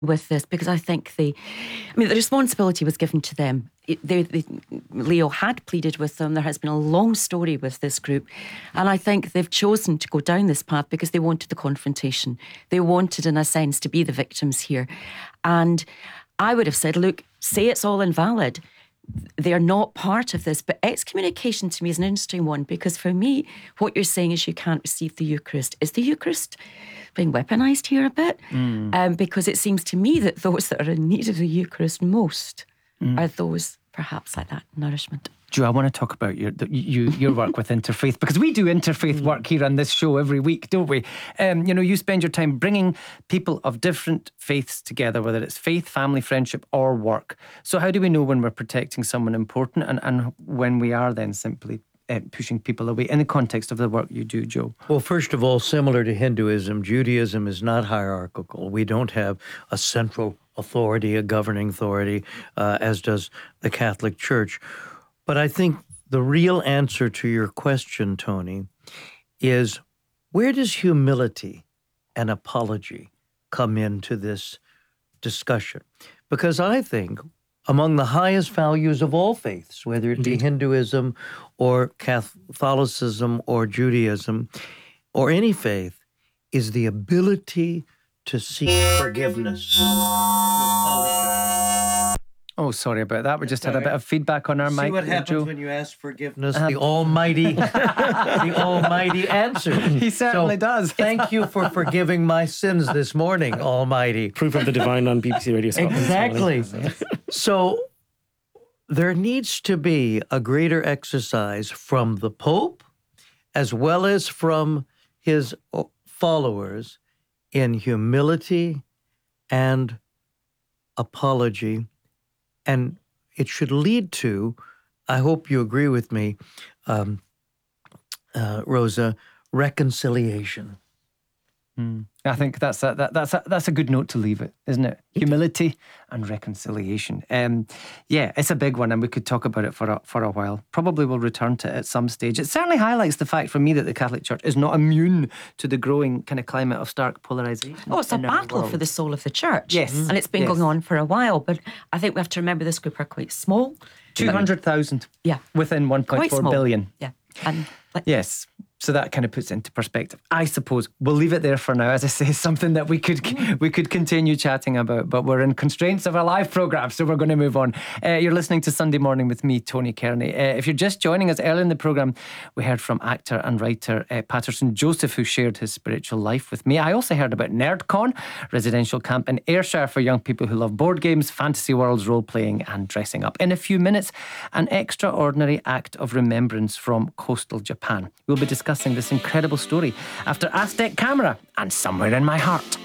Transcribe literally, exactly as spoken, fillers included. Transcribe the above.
with this, because I think the, I mean, the responsibility was given to them. It, they, they, Leo had pleaded with them. There has been a long story with this group, and I think they've chosen to go down this path because they wanted the confrontation. They wanted, in a sense, to be the victims here. And I would have said, look, say it's all invalid. They're not part of this. But excommunication to me is an interesting one, because for me, what you're saying is you can't receive the Eucharist. Is the Eucharist being weaponised here a bit? Mm. Um, because it seems to me that those that are in need of the Eucharist most mm. are those perhaps like that nourishment. Jo, I want to talk about your you, your work with Interfaith, because we do interfaith mm. work here on this show every week, don't we? Um, you know, you spend your time bringing people of different faiths together, whether it's faith, family, friendship or work. So how do we know when we're protecting someone important and, and when we are then simply uh, pushing people away in the context of the work you do, Jo? Well, first of all, similar to Hinduism, Judaism is not hierarchical. We don't have a central authority, a governing authority, uh, as does the Catholic Church. But I think the real answer to your question, Tony, is where does humility and apology come into this discussion? Because I think among the highest values of all faiths, whether it be Indeed. Hinduism or Catholicism or Judaism or any faith, is the ability to seek forgiveness. Oh, sorry about that. We just had a bit of feedback on our See mic. See what there, happens Jo? when you ask forgiveness? Uh, the Almighty, the Almighty answers. He certainly so, does. Thank you for forgiving my sins this morning, Almighty. Proof of the divine on B B C Radio Scotland. Exactly. So there needs to be a greater exercise from the Pope as well as from his followers in humility and apology. And it should lead to, I hope you agree with me, um, uh, Rosa, reconciliation. Mm. I think that's a, that, that's a, that's a good note to leave it, isn't it? Humility and reconciliation. Um, yeah, it's a big one, and we could talk about it for a, for a while. Probably we'll return to it at some stage. It certainly highlights the fact for me that the Catholic Church is not immune to the growing kind of climate of stark polarisation. Oh, it's a battle for the soul of the Church. Yes. And it's been yes. going on for a while, but I think we have to remember this group are quite small. two hundred thousand yeah. within one point four billion. Yeah. And like, yes. So that kind of puts it into perspective. I suppose we'll leave it there for now. As I say, something that we could we could continue chatting about, but we're in constraints of our live programme, so we're going to move on. Uh, you're listening to Sunday Morning with me, Tony Kearney. Uh, if you're just joining us early in the programme, we heard from actor and writer uh, Patterson Joseph, who shared his spiritual life with me. I also heard about NerdCon, residential camp in Ayrshire for young people who love board games, fantasy worlds, role-playing and dressing up. In a few minutes, an extraordinary act of remembrance from coastal Japan. We'll be discussing this incredible story after Aztec Camera and Somewhere in My Heart.